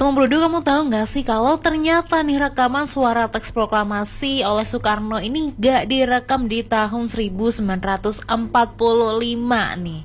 Teman Brodo, kamu tahu nggak sih kalau ternyata nih rekaman suara teks proklamasi oleh Soekarno ini nggak direkam di tahun 1945 nih.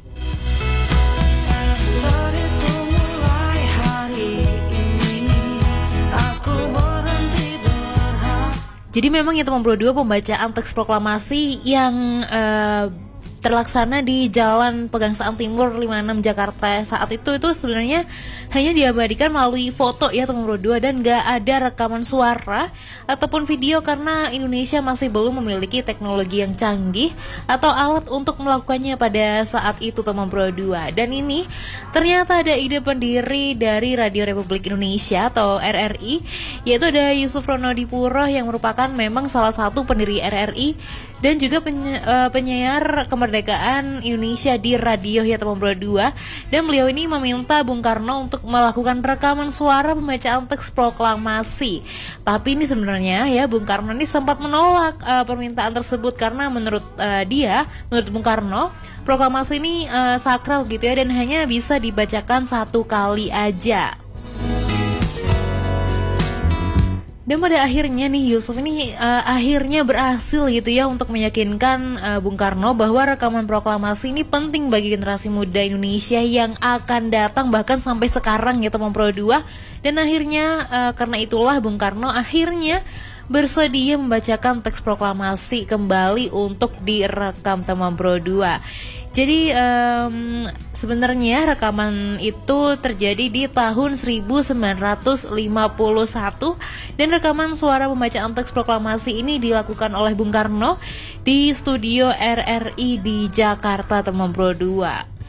Jadi memang ya teman Brodo, pembacaan teks proklamasi yang terlaksana di Jalan Pegangsaan Timur 56 Jakarta saat itu sebenarnya hanya diabadikan melalui foto ya teman Brodo, dan gak ada rekaman suara ataupun video karena Indonesia masih belum memiliki teknologi yang canggih atau alat untuk melakukannya pada saat itu teman Brodo. Dan ini ternyata ada ide pendiri dari Radio Republik Indonesia atau RRI, yaitu ada Yusuf Ronodipuro yang merupakan memang salah satu pendiri RRI dan juga penyiar kemerdekaan Indonesia di radio ya teman Brodo. Dan beliau ini meminta Bung Karno untuk melakukan rekaman suara pembacaan teks proklamasi. Tapi ini sebenarnya ya Bung Karno ini sempat menolak permintaan tersebut karena menurut Bung Karno proklamasi ini sakral gitu ya, dan hanya bisa dibacakan satu kali aja. Dan pada akhirnya nih Yusuf ini akhirnya berhasil gitu ya untuk meyakinkan Bung Karno bahwa rekaman proklamasi ini penting bagi generasi muda Indonesia yang akan datang bahkan sampai sekarang ya teman Brodo. Dan akhirnya karena itulah Bung Karno akhirnya bersedia membacakan teks proklamasi kembali untuk direkam teman Brodo. Jadi sebenarnya rekaman itu terjadi di tahun 1951 dan rekaman suara pembacaan teks proklamasi ini dilakukan oleh Bung Karno di studio RRI di Jakarta teman Brodo.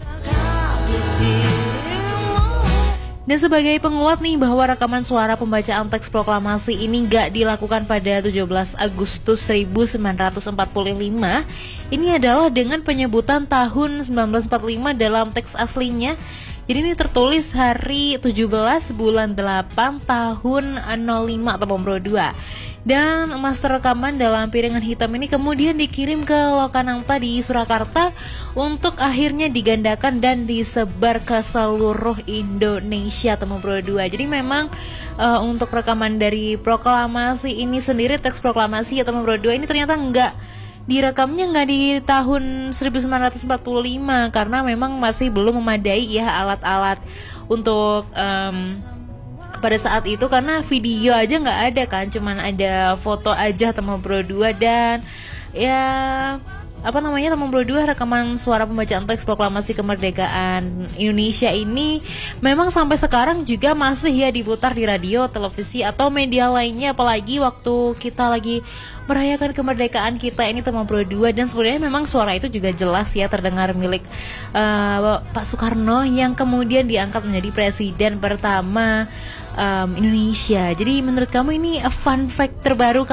Dan sebagai penguat nih bahwa rekaman suara pembacaan teks proklamasi ini gak dilakukan pada 17 Agustus 1945, ini adalah dengan penyebutan tahun 1945 dalam teks aslinya. Jadi ini tertulis hari 17 bulan 8 tahun 05 teman Brodo. Dan master rekaman dalam piringan hitam ini kemudian dikirim ke Lokananta di Surakarta untuk akhirnya digandakan dan disebar ke seluruh Indonesia teman Brodo. Jadi memang untuk rekaman dari proklamasi ini sendiri, teks proklamasi ya teman Brodo, ini ternyata direkamnya nggak di tahun 1945 karena memang masih belum memadai ya alat-alat untuk pada saat itu, karena video aja nggak ada kan, cuman ada foto aja teman Brodo. Dan ya teman Brodo, rekaman suara pembacaan teks proklamasi kemerdekaan Indonesia ini memang sampai sekarang juga masih ya diputar di radio, televisi atau media lainnya, apalagi waktu kita lagi merayakan kemerdekaan kita ini teman Brodo. Dan sebenarnya memang suara itu juga jelas ya terdengar milik Pak Soekarno yang kemudian diangkat menjadi presiden pertama Indonesia. Jadi menurut kamu ini fun fact terbaru